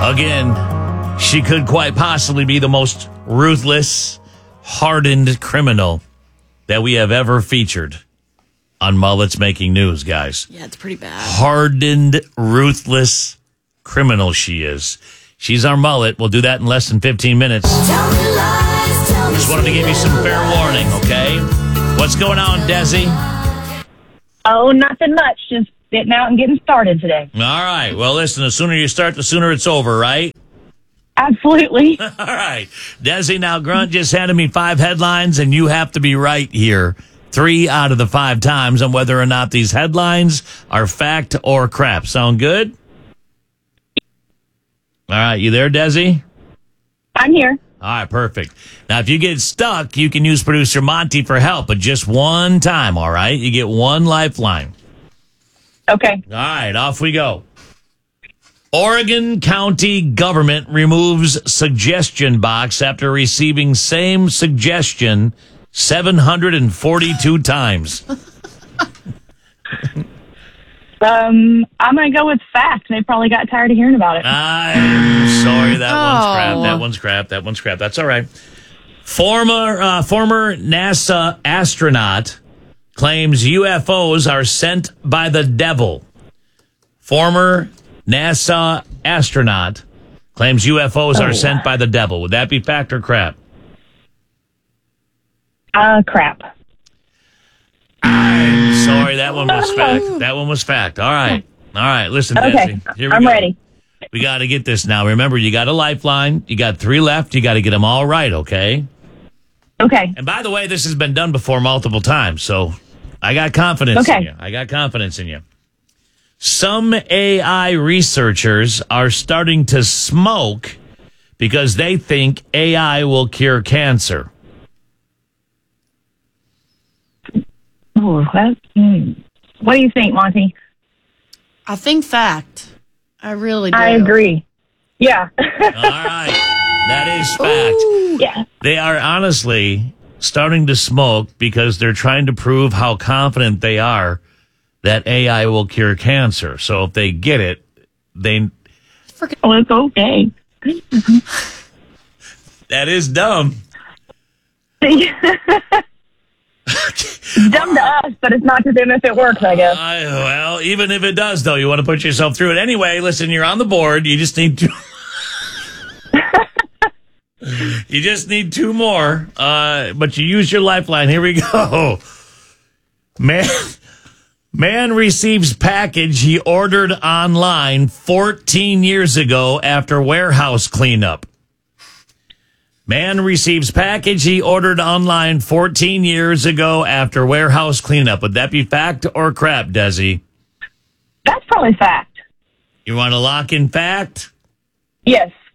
Again, she could quite possibly be the most ruthless, hardened criminal that we have ever featured on Mullets Making News, guys. Yeah, it's pretty bad. Hardened, ruthless criminal she is. She's our mullet. We'll do that in less than 15 minutes. Just wanted to give you some fair warning, okay? What's going on, Desi? Oh, nothing much. Just getting out and getting started today. All right. Well, listen, the sooner you start, the sooner it's over, right? Absolutely. All right. Desi, now Grunt just handed me 5 headlines, and you have to be right here 3 out of the 5 times on whether or not these headlines are fact or crap. Sound good? All right. You there, Desi? I'm here. All right, perfect. Now, if you get stuck, you can use producer Monty for help, but just one time, all right? You get one lifeline. Okay. All right, off we go. Oregon County government removes suggestion box after receiving same suggestion 742 times. I'm going to go with fact. They probably got tired of hearing about it. I'm sorry, that one's crap. That's all right. Former NASA astronaut claims UFOs are sent by the devil. Former NASA astronaut claims UFOs are sent by the devil. Would that be fact or crap? Crap. I'm sorry, that one was fact. That one was fact. All right. Listen, Okay. Desi, here we I'm go. ready. We got to get this now. Remember, you got a lifeline. You got 3 left. You got to get them all right, okay? Okay. And by the way, this has been done before multiple times, so I got confidence in you. Some AI researchers are starting to smoke because they think AI will cure cancer. Oh, what do you think, Monty? I think fact. I really do. I agree. Yeah. All right. That is fact. Ooh. Yeah. They are honestly starting to smoke because they're trying to prove how confident they are that AI will cure cancer. So if they get it, they... Well, it's okay. That is dumb. Dumb to us, but it's not to them if it works, I guess. Well, even if it does, though, you want to put yourself through it. Anyway, listen, you're on the board. You just need to... You just need 2 more, but you use your lifeline. Here we go. Man receives package he ordered online 14 years ago after warehouse cleanup. Man receives package he ordered online 14 years ago after warehouse cleanup. Would that be fact or crap, Desi? That's probably fact. You want to lock in fact? Yes.